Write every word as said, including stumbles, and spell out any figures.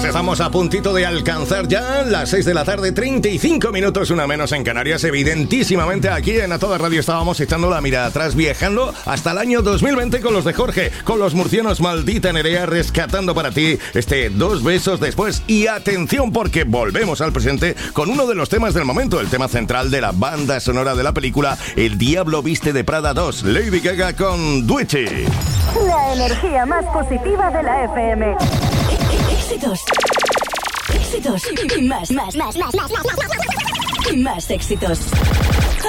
Estamos a puntito de alcanzar ya las seis de la tarde, treinta y cinco minutos, una menos en Canarias. Evidentísimamente aquí en A Toda Radio estábamos echando la mirada atrás, viajando hasta el año dos mil veinte con los de Jorge, con los murcianos Maldita Nerea, rescatando para ti este Dos Besos Después. Y atención, porque volvemos al presente con uno de los temas del momento, el tema central de la banda sonora de la película El Diablo Viste de Prada dos, Lady Gaga con Dueche. La energía más positiva de la F M. Éxitos. Éxitos. Y más, más, más, más, más, más, más. Y más éxitos.